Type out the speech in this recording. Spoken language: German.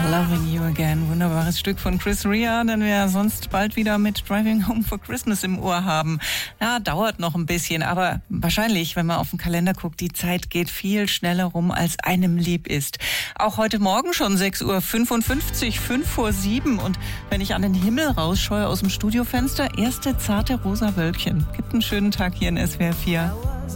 Loving You Again. Wunderbares Stück von Chris Rea, den wir sonst bald wieder mit Driving Home for Christmas im Ohr haben. Ja, dauert noch ein bisschen, aber wahrscheinlich, wenn man auf den Kalender guckt, die Zeit geht viel schneller rum, als einem lieb ist. Auch heute Morgen schon 6:55 Uhr, 6:55. Und wenn ich an den Himmel rausschaue aus dem Studiofenster, erste zarte rosa Wölkchen. Gibt einen schönen Tag hier in SWR 4.